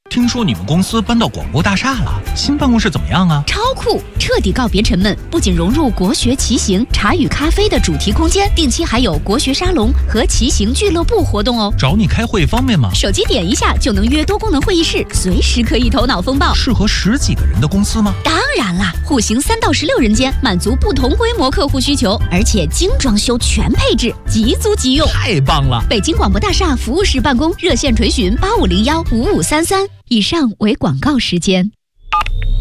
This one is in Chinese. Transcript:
听说你们公司搬到广播大厦了，新办公室怎么样啊？ 超酷，彻底告别沉闷。不仅融入国学骑行、茶与咖啡的主题空间，定期还有国学沙龙和骑行俱乐部活动哦。 找你开会方便吗？ 手机点一下就能约多功能会议室，随时可以头脑风暴。 适合10几个人的公司吗？ 当然啦，户型3到16人间，满足不同规模客户需求，而且精装修全配置，即租即用， 太棒了！ 北京广播大厦服务室办公，热线垂询85015533。以上为广告时间。